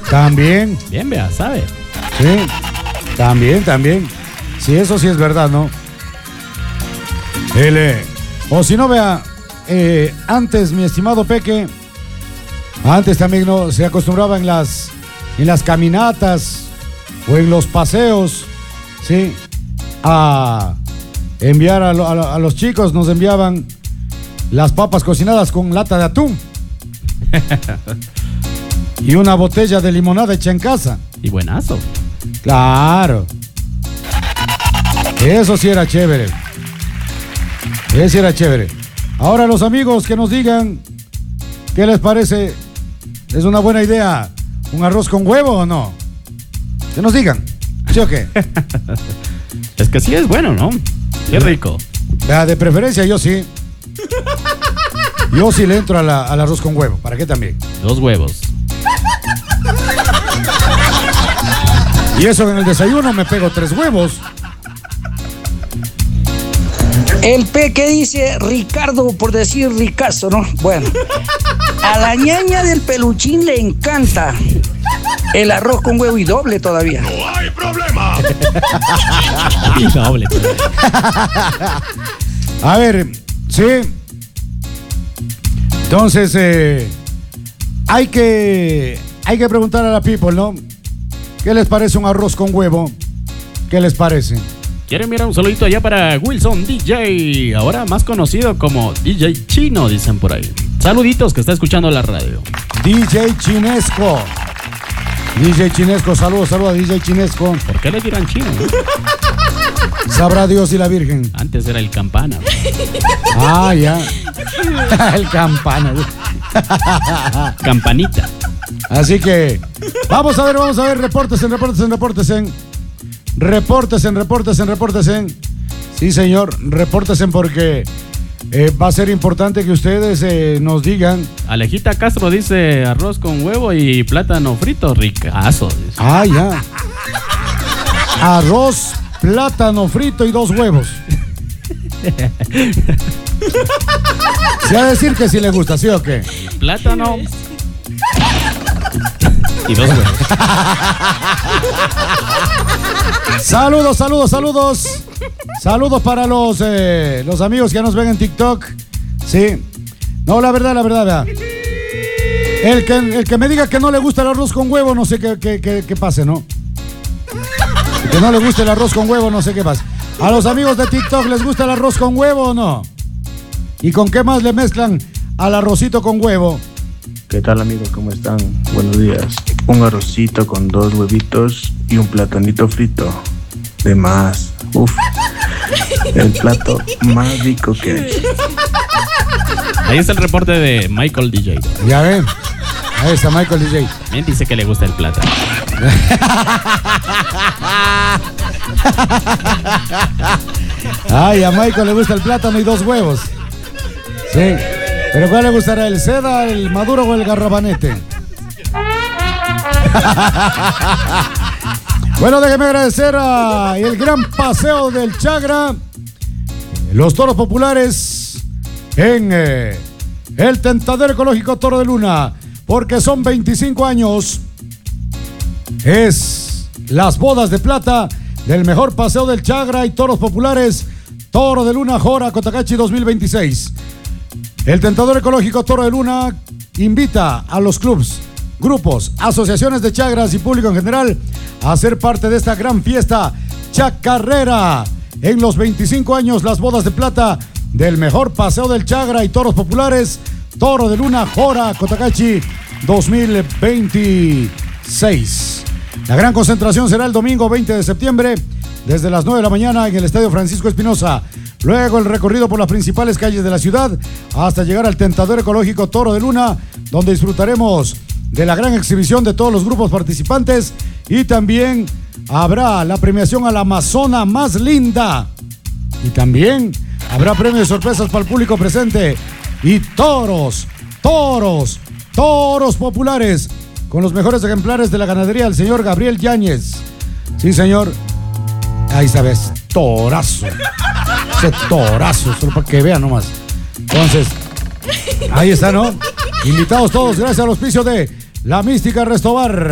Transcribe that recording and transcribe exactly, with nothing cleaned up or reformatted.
También. Bien, vea, sabe. Sí, también, también. Sí, eso sí es verdad, ¿no? El, eh, o si no, vea, eh, antes, mi estimado Peque, antes también no se acostumbraba en las, en las caminatas o en los paseos, ¿sí? A enviar a, lo, a, a los chicos, nos enviaban las papas cocinadas con lata de atún y una botella de limonada hecha en casa. Y buenazo. Claro. Eso sí era chévere. Eso sí era chévere. Ahora los amigos que nos digan qué les parece. ¿Es una buena idea un arroz con huevo o no? Que nos digan. ¿Sí o qué? Es que sí es bueno, ¿no? Qué rico. Ya, de preferencia yo sí. Yo sí le entro a la, al arroz con huevo. ¿Para qué también? Dos huevos. Y eso en el desayuno me pego tres huevos. El Peque dice Ricardo por decir Ricazo, ¿no? Bueno, a la ñaña del peluchín le encanta el arroz con huevo y doble todavía. ¡No hay problema! Y doble todavía. A ver, sí. Entonces, eh, hay que hay que preguntar a la people, ¿no? ¿Qué les parece un arroz con huevo? ¿Qué les parece? Quieren mirar un saludito allá para Wilson D J, ahora más conocido como D J Chino, dicen por ahí. Saluditos que está escuchando la radio. D J Chinesco. D J Chinesco, saludos, saludos a D J Chinesco. ¿Por qué le dirán chino? Sabrá Dios y la Virgen. Antes era el campana. Ah, ya. El campana. Campanita. Así que, vamos a ver, vamos a ver, repórtesen, repórtesen, repórtesen. Repórtesen, repórtesen, repórtesen. Sí, señor, repórtesen porque eh, va a ser importante que ustedes eh, nos digan. Alejita Castro dice arroz con huevo y plátano frito, ricazo. Dice. Ah, ya. Arroz, plátano frito y dos huevos. Se va a decir que sí le gusta, ¿sí o qué? Plátano y dos huevos. Saludos, saludos, saludos. Saludos para los, eh, los amigos que nos ven en TikTok. Sí. No, la verdad, la verdad, verdad. El que, el que me diga que no le gusta el arroz con huevo, no sé qué, qué, qué, qué pase, ¿no? El que no le gusta el arroz con huevo, no sé qué pasa. A los amigos de TikTok, ¿les gusta el arroz con huevo o no? ¿Y con qué más le mezclan al arrocito con huevo? ¿Qué tal, amigos? ¿Cómo están? Buenos días. Un arrocito con dos huevitos y un platanito frito. De más. Uf. El plato más rico que hay. Ahí está el reporte de Michael D J. Ya ven. Ahí está Michael D J. También dice que le gusta el plátano. Ay, a Michael le gusta el plátano y dos huevos. Sí. ¿Pero cuál le gustará? ¿El seda, el maduro o el garrabanete? Bueno, déjeme agradecer a el gran paseo del Chagra, los toros populares en eh, el Tentadero Ecológico Toro de Luna, porque son veinticinco años. Es las bodas de plata del mejor paseo del Chagra y toros populares Toro de Luna Jora Cotacachi dos mil veintiséis. El Tentador Ecológico Toro de Luna invita a los clubs, grupos, asociaciones de chagras y público en general a ser parte de esta gran fiesta chacarrera. En los veinticinco años, las bodas de plata del mejor paseo del Chagra y toros populares Toro de Luna Jora Cotacachi dos mil veintiséis. La gran concentración será el domingo veinte de septiembre desde las nueve de la mañana en el Estadio Francisco Espinosa. Luego el recorrido por las principales calles de la ciudad hasta llegar al Tentador Ecológico Toro de Luna, donde disfrutaremos de la gran exhibición de todos los grupos participantes y también habrá la premiación a la amazona más linda. Y también habrá premios de sorpresas para el público presente y toros, toros, toros populares con los mejores ejemplares de la ganadería del señor Gabriel Yáñez. Sí, señor. Ahí sabes, torazo. Ese torazo, solo para que vean nomás. Entonces, ahí está, ¿no? Invitados todos, gracias al auspicio de La Mística Restobar.